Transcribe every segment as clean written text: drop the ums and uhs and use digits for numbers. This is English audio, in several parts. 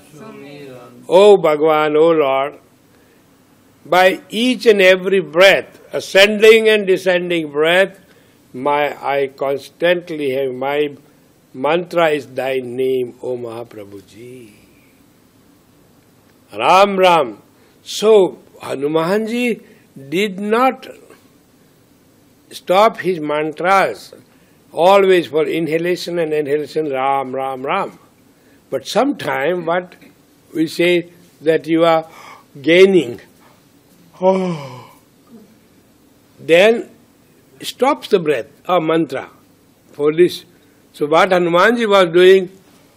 O Bhagavan, O Lord, by each and every breath, ascending and descending breath, I constantly have my mantra is thy name, O Mahaprabhuji. Ram Ram. So Hanumanji did not stop his mantras always for inhalation and exhalation, Ram, Ram, Ram. But sometime what we say that you are gaining, then stops the breath or mantra for this. So what Hanumanji was doing,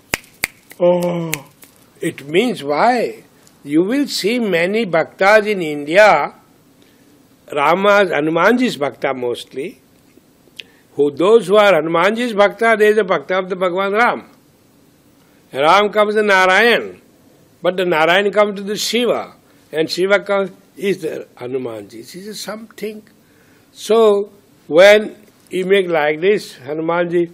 it means why? You will see many bhaktas in India, Hanumanji's bhakta mostly, those who are Hanumanji's bhakta, they are the bhakta of the Bhagavan Ram. Ram comes to Narayan, but the Narayan comes to the Shiva, and Shiva comes is the Hanumanji. This is something. So when you make like this, Hanumanji,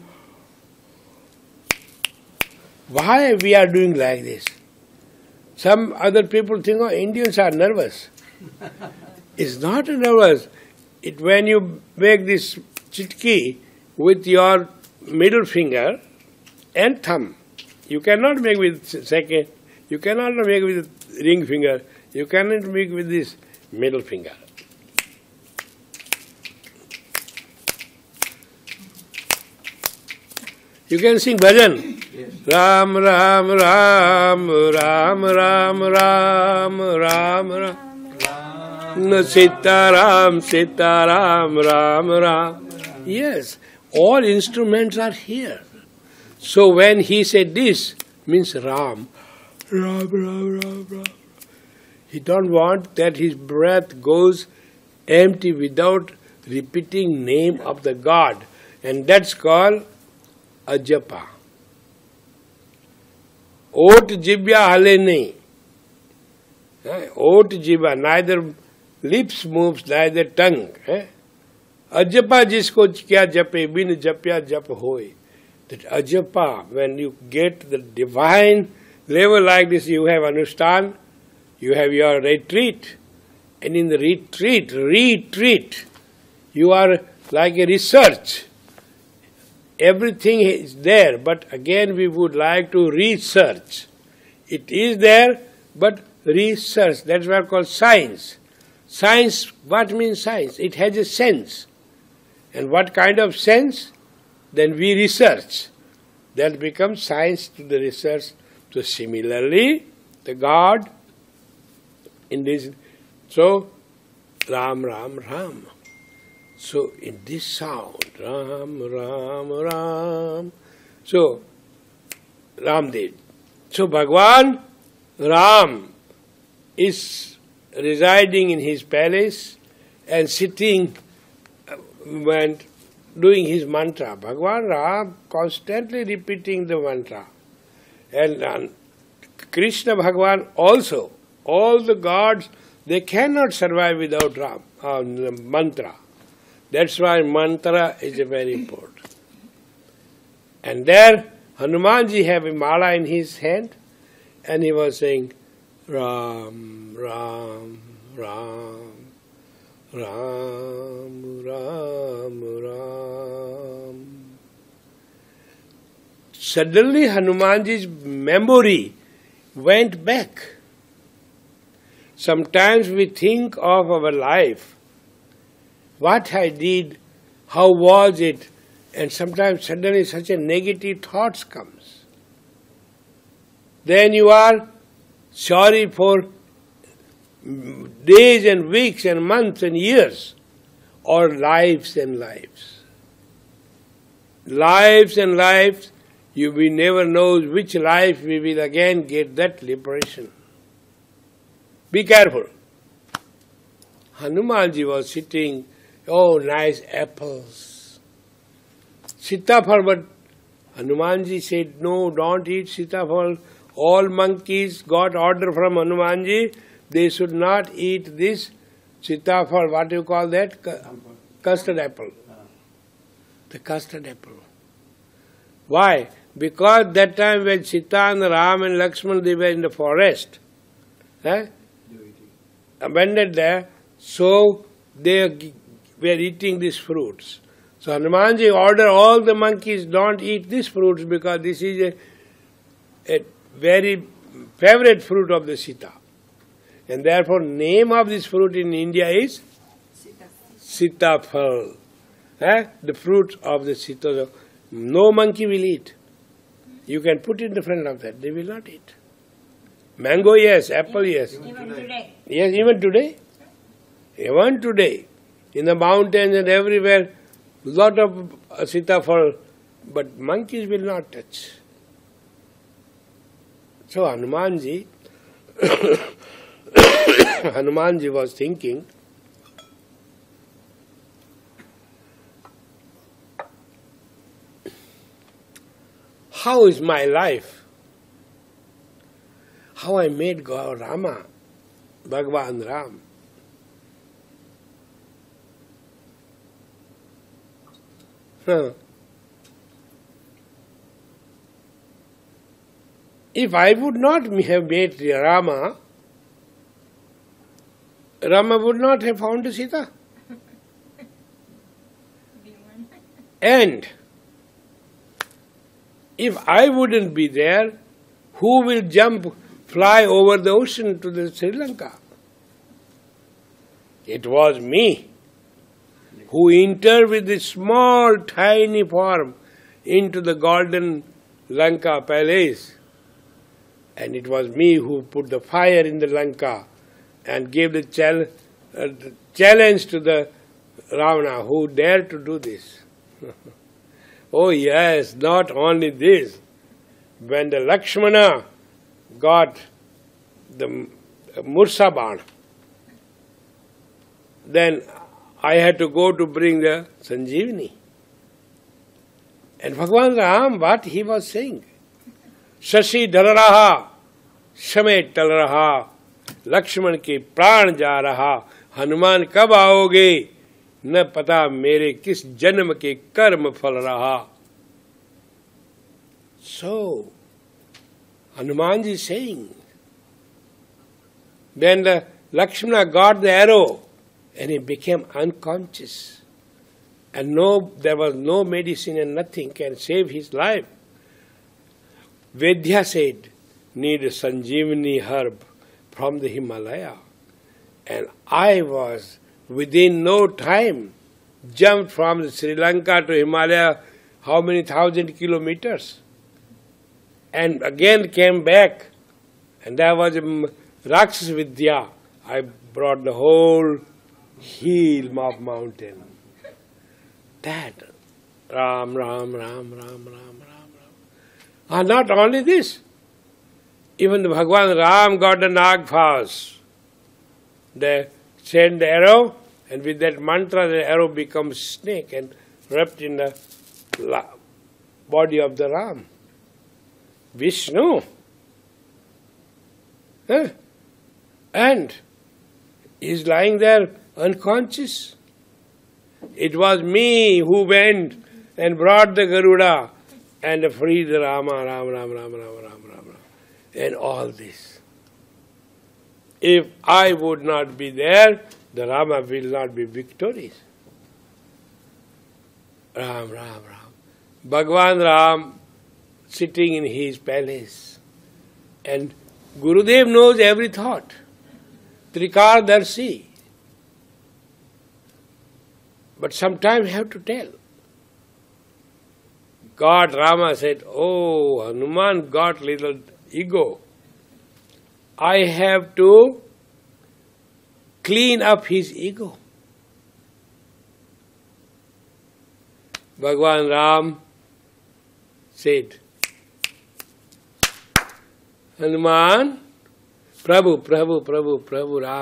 why we are doing like this? Some other people think, Indians are nervous. It's not nervous. When you make this chitki with your middle finger and thumb, you cannot make with second, you cannot make with ring finger, you cannot make with this middle finger. You can sing bhajan. Yes. Ram, Ram, Ram, Ram, Ram, Ram, Ram, Ram. Sita Ram, Sita Ram, Ram, Ram. Yes, all instruments are here. So when he said this, means Ram, Ram, Ram, Ram, Ram. He don't want that his breath goes empty without repeating name of the God. And that's called ajapa. Ot jibya hale nahi. Ot jibya, neither lips moves, neither tongue. Ajapa jisko kya jape, bin japya jap hoy. That ajapa, when you get the divine level like this, you have understand, you have your retreat. And in the retreat, you are like a research. Everything is there, but again we would like to research. It is there, but research, that's what called science. Science, what means science? It has a sense. And what kind of sense? Then we research. That becomes science to the research. So similarly, the God in this, so Ram, Ram, Ram. So in this sound, Ram, Ram, Ram. So Ram did. So Bhagwan Ram is residing in his palace and sitting and doing his mantra. Bhagwan Ram constantly repeating the mantra. And Krishna Bhagwan also, all the gods, they cannot survive without Ram, mantra. That's why mantra is very important. And there, Hanumanji have a mala in his hand, and he was saying, Ram, Ram, Ram, Ram, Ram, Ram. Suddenly Hanumanji's memory went back. Sometimes we think of our life, what I did, how was it, and sometimes suddenly such a negative thoughts comes. Then you are sorry for days and weeks and months and years, or lives and lives. Lives and lives, we never know which life we will again get that liberation. Be careful. Hanumanji was sitting, nice apples. Sitafal, but Hanumanji said, no, don't eat sitafal. All monkeys got order from Hanumanji, they should not eat this sitafal, what do you call that? Custard apple. The custard apple. Why? Because that time when Sita and Ram and Lakshman, they were in the forest, abandoned there, so they were eating these fruits. So Hanumanji ordered all the monkeys, don't eat these fruits because this is a very favorite fruit of the Sita. And therefore name of this fruit in India is Sitafal. The fruit of the Sita. No monkey will eat. You can put it in front of that, they will not eat. Mango, yes. Apple, yes. Even today. Yes, even today. Even today. In the mountains and everywhere, lot of sitafal, but monkeys will not touch. So Hanumanji, Hanumanji was thinking, how is my life? How I made God Rama, Bhagavan Ram. If I would not have made Rama, Rama would not have found Sita. And if I wouldn't be there, who will fly over the ocean to the Sri Lanka? It was me who entered with this small, tiny form into the golden Lanka palace. And it was me who put the fire in the Lanka and gave the challenge to the Ravana, who dared to do this. Oh yes, not only this. When the Lakshmana got the Mursaban, then I had to go to bring the Sanjeevani. And Bhagavan Ram, what he was saying? Shashi dhal raha, समय टल रहा, लक्ष्मण के प्राण जा रहा, हनुमान कब आओगे, न पता मेरे किस जन्म के कर्म फल रहा. So, Hanumanji is saying, then the Lakshmana got the arrow and he became unconscious. And there was no medicine and nothing can save his life. Vedya said, need a Sanjeevani herb from the Himalaya. And I was, within no time, jumped from Sri Lanka to Himalaya, how many thousand kilometers? And again came back. And there was a Rakshas Vidya. I brought the whole heel of mountain. That, Ram, Ram, Ram, Ram, Ram, Ram, Ram. And not only this, even the Bhagavan Ram got the Nagphas. They send the arrow, and with that mantra the arrow becomes snake and wrapped in the body of the Ram. Vishnu. And he's lying there unconscious. It was me who went and brought the Garuda and freed the Rama, Ram, Ram, Ram, Ram, Ram, Ram, Ram, and all this. If I would not be there, the Rama will not be victorious. Ram, Ram, Ram. Bhagavan Ram sitting in his palace. And Gurudev knows every thought. Trikardarshi. But sometimes you have to tell. God, Rama said, oh, Hanuman got little ego. I have to clean up his ego. Bhagavan Ram said, Hanuman, Prabhu, Ram.